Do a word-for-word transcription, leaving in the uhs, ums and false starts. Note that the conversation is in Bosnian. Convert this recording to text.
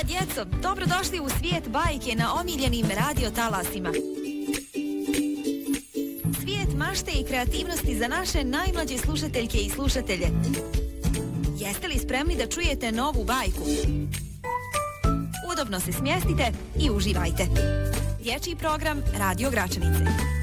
djeco, dobrodošli u svijet bajke na omiljenim radio talasima. Svijet mašte i kreativnosti za naše najmlađe slušateljke i slušatelje. Jeste li spremni da čujete novu bajku? Udobno se smjestite i uživajte. Dječji program Radio Gračanice.